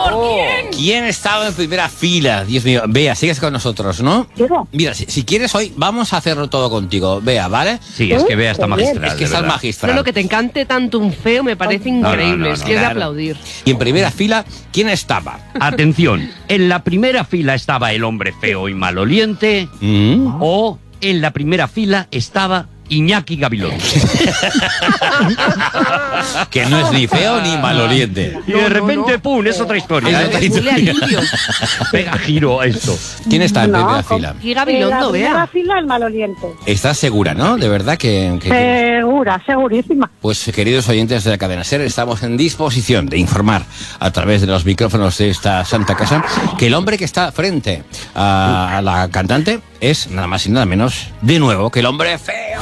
¿Quién estaba en primera fila? Dios mío, Bea, sigues con nosotros, ¿no? Mira, si quieres hoy, vamos a hacerlo todo contigo, Bea, ¿vale? Sí, es que Bea está magistral. Es que estás magistral. No, que te encante tanto un feo me parece increíble, es que es de aplaudir. Y en primera fila, ¿quién estaba? Atención, en la primera fila estaba el hombre feo y maloliente, o en la primera fila estaba Iñaki Gabilondo. Que no es ni feo ni maloliente. Y de repente, ¡pum!, es otra historia. Pega giro a esto. ¿Quién está en primera fila? Y Gabilondo, Vea. En la primera Bea. fila, el maloliente. ¿Estás segura, no? De verdad que... Segura, segurísima. Pues, queridos oyentes de la cadena SER, estamos en disposición de informar a través de los micrófonos de esta santa casa que el hombre que está frente a la cantante es nada más y nada menos, de nuevo, que el hombre feo.